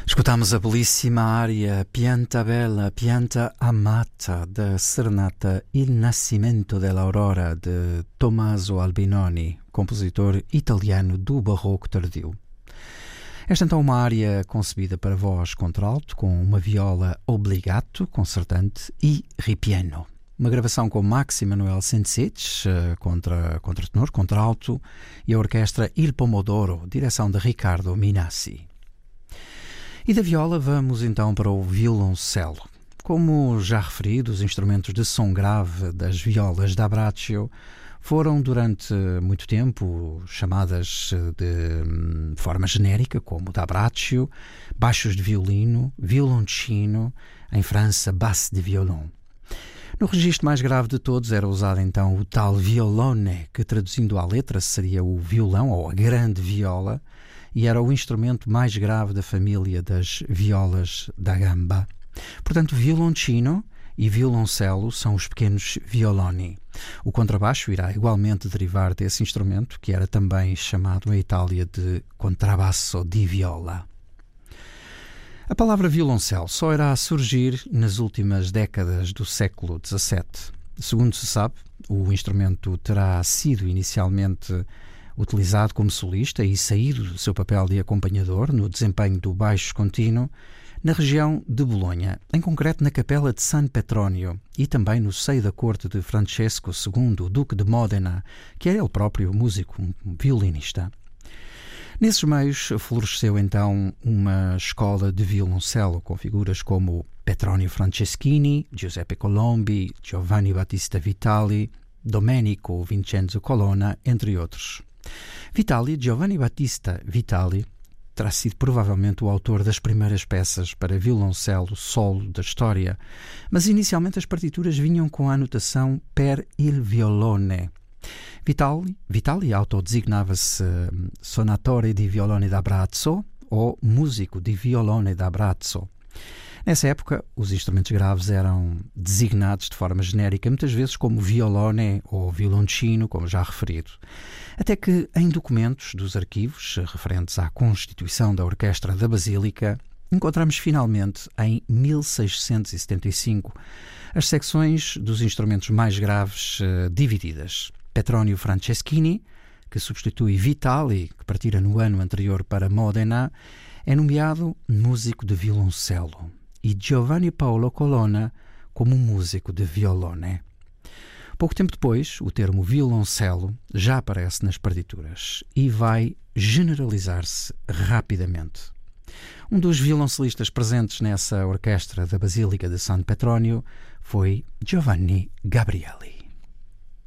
Escutámos a belíssima área Pianta Bella, Pianta Amata da Serenata Il Nascimento dell'Aurora de Tommaso Albinoni, compositor italiano do Barroco tardio. Esta então é uma área concebida para voz contralto, com uma viola obbligato, concertante e ripieno. Uma gravação com Max Emanuel Sensic, contratenor, contralto, e a orquestra Il Pomodoro, direção de Riccardo Minassi. E da viola vamos então para o violoncelo. Como já referido, os instrumentos de som grave das violas da Braccio foram durante muito tempo chamadas de forma genérica como da Braccio, baixos de violino, violoncino, em França, basse de violon. No registro mais grave de todos era usado então o tal violone, que traduzindo à letra seria o violão ou a grande viola, e era o instrumento mais grave da família das violas da gamba. Portanto, violoncino e violoncelo são os pequenos violoni. O contrabaixo irá igualmente derivar desse instrumento, que era também chamado em Itália de contrabasso di viola. A palavra violoncelo só irá surgir nas últimas décadas do século XVII. Segundo se sabe, o instrumento terá sido inicialmente utilizado como solista e saído do seu papel de acompanhador no desempenho do baixo contínuo na região de Bolonha, em concreto na capela de San Petronio e também no seio da corte de Francesco II, o Duque de Modena, que era ele próprio músico, um violinista. Nesses meios floresceu então uma escola de violoncelo com figuras como Petronio Franceschini, Giuseppe Colombi, Giovanni Battista Vitali, Domenico Vincenzo Colonna, entre outros. Giovanni Battista Vitali terá sido provavelmente o autor das primeiras peças para violoncelo solo da história, mas inicialmente as partituras vinham com a anotação per il violone. Vitali autodesignava-se sonatore di violone da braccio ou músico di violone da braccio. Nessa época, os instrumentos graves eram designados de forma genérica, muitas vezes como violone ou violoncino, como já referido. Até que, em documentos dos arquivos referentes à constituição da Orquestra da Basílica, encontramos finalmente, em 1675, as secções dos instrumentos mais graves divididas. Petronio Franceschini, que substitui Vitali, que partira no ano anterior para Modena, é nomeado músico de violoncelo, e Giovanni Paolo Colonna como músico de violone. Pouco tempo depois, o termo violoncelo já aparece nas partituras e vai generalizar-se rapidamente. Um dos violoncelistas presentes nessa orquestra da Basílica de San Petronio foi Giovanni Gabrieli.